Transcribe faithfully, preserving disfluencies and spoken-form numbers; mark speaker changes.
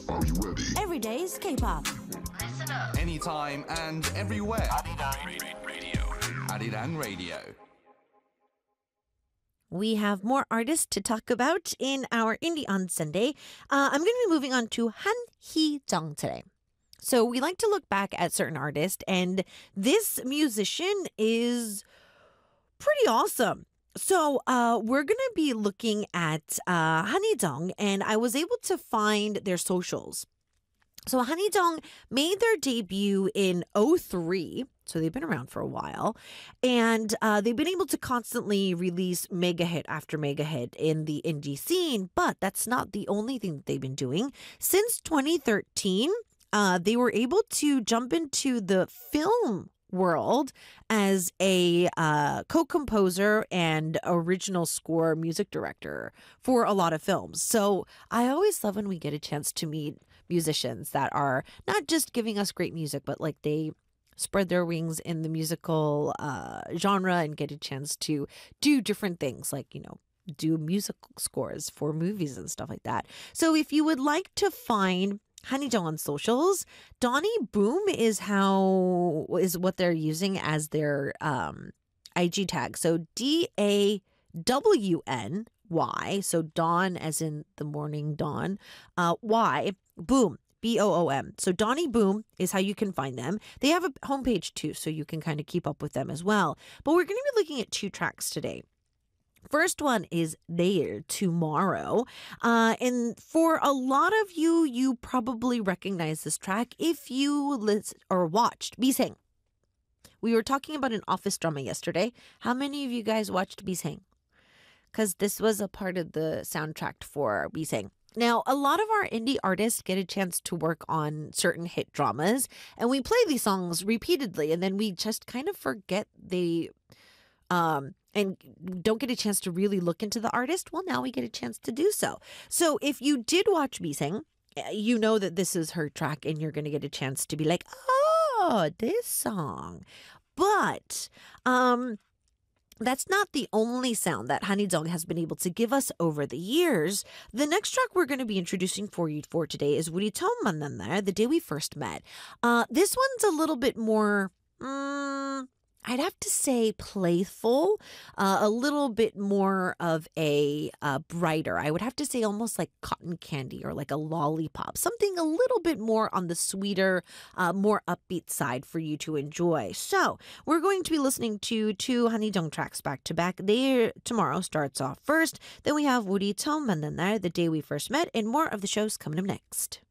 Speaker 1: Are you ready?
Speaker 2: Every day's K-pop.
Speaker 3: Listen up.
Speaker 4: Anytime and everywhere.
Speaker 3: Arirang Radio.
Speaker 4: Arirang Radio.
Speaker 5: We have more artists to talk about in our Indie on Sunday. Uh, I'm going to be moving on to Han Hee-jung today. So we like to look back at certain artists, and this musician is pretty awesome. So uh, we're going to be looking at uh, Han Hee-jung, and I was able to find their socials. So Han Hee-jung made their debut in oh three, so they've been around for a while, and uh, they've been able to constantly release mega hit after mega hit in the indie scene, but that's not the only thing that they've been doing. Since twenty thirteen, uh, they were able to jump into the film world as a uh, co-composer and original score music director for a lot of films. So I always love when we get a chance to meet musicians that are not just giving us great music, but like they spread their wings in the musical uh, genre and get a chance to do different things, like, you know, do music scores for movies and stuff like that. So if you would like to find Han Hee-jung on socials, Donnie Boom is how is what they're using as their um, I G tag. So D A W N Y, so dawn as in the morning dawn, uh, Y, boom, B O O M. So Donnie Boom is how you can find them. They have a homepage too, so you can kind of keep up with them as well. But we're going to be looking at two tracks today. First one is There Tomorrow. Uh, and for a lot of you, you probably recognize this track if you listen or watched Biseng. We were talking about an office drama yesterday. How many of you guys watched Biseng? Because this was a part of the soundtrack for Biseng. Now, a lot of our indie artists get a chance to work on certain hit dramas, and we play these songs repeatedly, and then we just kind of forget they... Um, and don't get a chance to really look into the artist. Well, now we get a chance to do so. So if you did watch Biseng, you know that this is her track, and you're going to get a chance to be like, oh, this song. But um, that's not the only sound that Han Hee-jung has been able to give us over the years. The next track we're going to be introducing for you for today is 우리 처음 만났나요? The Day We First Met. Uh, this one's a little bit more... Um, I'd have to say playful, uh, a little bit more of a uh, brighter. I would have to say almost like cotton candy or like a lollipop, something a little bit more on the sweeter, uh, more upbeat side for you to enjoy. So we're going to be listening to two Han Hee-jung tracks back to back. There Tomorrow starts off first. Then we have 우리 처음 만난 날, The Day We First Met, and more of the shows coming up next.